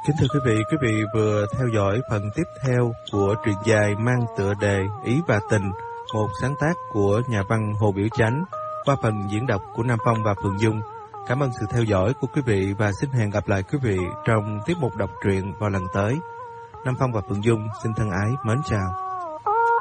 Kính thưa quý vị vừa theo dõi phần tiếp theo của truyện dài mang tựa đề Ý và Tình, một sáng tác của nhà văn Hồ Biểu Chánh qua phần diễn đọc của Nam Phong và Phượng Dung. Cảm ơn sự theo dõi của quý vị và xin hẹn gặp lại quý vị trong tiết mục đọc truyện vào lần tới. Nam Phong và Phượng Dung xin thân ái mến chào.